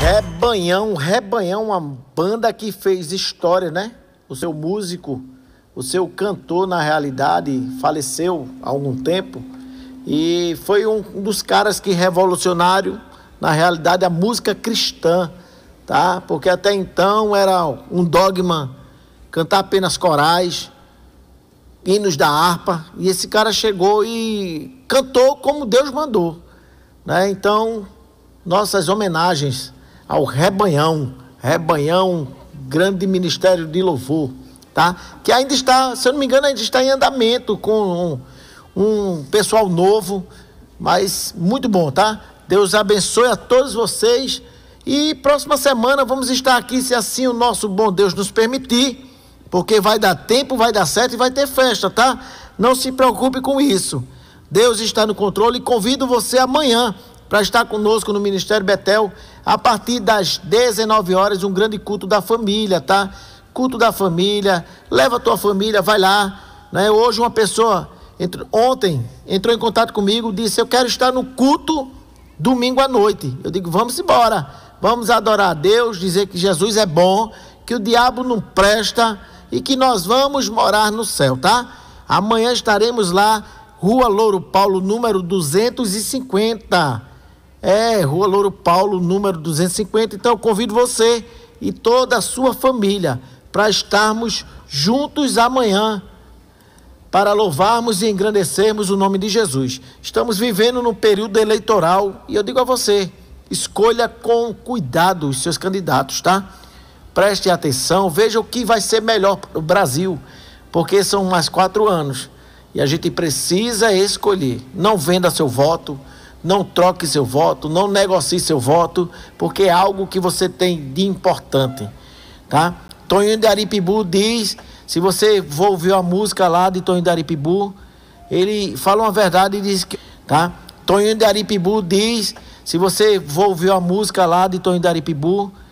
Rebanhão, uma banda que fez história, né? O seu músico, o seu cantor, na realidade, faleceu há algum tempo e foi um dos caras que revolucionaram, na realidade, a música cristã, tá? Porque até então era um dogma cantar apenas corais, hinos da harpa, e esse cara chegou e cantou como Deus mandou, né? Então, nossas homenagens ao Rebanhão, grande ministério de louvor, tá? Que ainda está, se eu não me engano, ainda está em andamento com um pessoal novo, mas muito bom, tá? Deus abençoe a todos vocês e próxima semana vamos estar aqui, se assim o nosso bom Deus nos permitir, porque vai dar tempo, vai dar certo e vai ter festa, tá? Não se preocupe com isso. Deus está no controle e convido você amanhã para estar conosco no Ministério Betel, a partir das 19 horas, um grande culto da família, tá? Culto da família, leva a tua família, vai lá, né? Hoje uma pessoa, ontem, entrou em contato comigo, disse, eu quero estar no culto domingo à noite. Eu digo, vamos embora, vamos adorar a Deus, dizer que Jesus é bom, que o diabo não presta e que nós vamos morar no céu, tá? Amanhã estaremos lá, Rua Louro Paulo, número 250. Rua Louro Paulo, número 250. Então eu convido você e toda a sua família para estarmos juntos amanhã, para louvarmos e engrandecermos o nome de Jesus. Estamos vivendo num período eleitoral e eu digo a você, escolha com cuidado os seus candidatos, tá? Preste atenção, veja o que vai ser melhor para o Brasil, porque são mais 4 anos e a gente precisa escolher. Não venda seu voto, não troque seu voto, não negocie seu voto, porque é algo que você tem de importante, tá? Toninho de Aripibu diz, se você for ouvir a música lá de Toninho de Aripibu, ele fala uma verdade e diz que, tá? Toninho de Aripibu diz, se você for ouvir a música lá de Toninho de Aripibu,